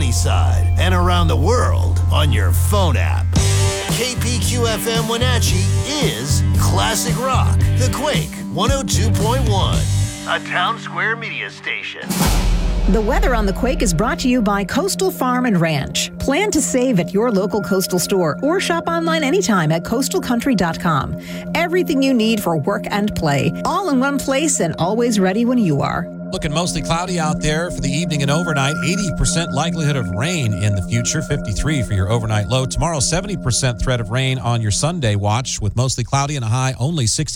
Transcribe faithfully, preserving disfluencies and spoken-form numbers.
Sunnyside and around the world on your phone app. K P Q F M Wenatchee is Classic Rock, The Quake one oh two point one, a Town Square media station. The weather on The Quake is brought to you by Coastal Farm and Ranch. Plan to save at your local Coastal store or shop online anytime at coastal country dot com. Everything you need for work and play, all in one place and always ready when you are. Looking mostly cloudy out there for the evening and overnight. eighty percent likelihood of rain in the future. fifty-three for your overnight low. Tomorrow, seventy percent threat of rain on your Sunday watch with mostly cloudy and a high only sixty.